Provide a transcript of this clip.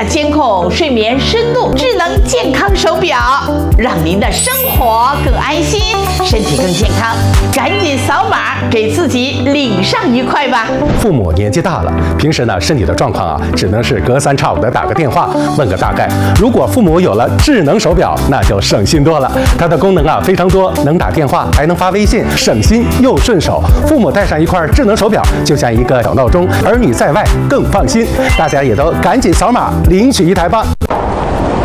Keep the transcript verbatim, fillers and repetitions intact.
家监控睡眠深度智能健康手表，让您的生活更安心，身体更健康。赶紧扫码给自己领上一块吧。 父母年纪大了，平时呢身体的状况啊，只能是隔三差五的打个电话问个大概。如果父母有了智能手表，那就省心多了。它的功能啊非常多，能打电话，还能发微信，省心又顺手。父母带上一块智能手表，就像一个小闹钟，儿女在外更放心。大家也都赶紧扫码领取一台吧。